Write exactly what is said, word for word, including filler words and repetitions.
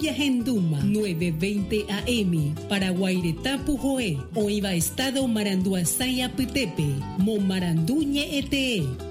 Villa Genduma, nueve veinte A M, para Guairetá Pujoé, Oiva Estado Maranduasaya Pitepe, Momaranduñe Ete.